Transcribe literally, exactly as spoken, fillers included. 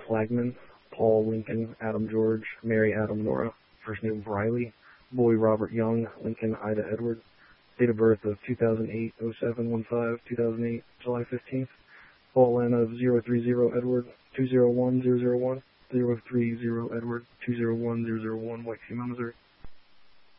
Flagman, Paul Lincoln, Adam George, Mary Adam Nora, first name Riley, boy Robert Young, Lincoln Ida Edward, date of birth of two thousand eight, oh seven one five, two thousand eight, July fifteenth, Paul N of zero three zero Edward, two zero one zero zero one, zero three zero Edward, two zero one zero zero one, White Female, Missouri.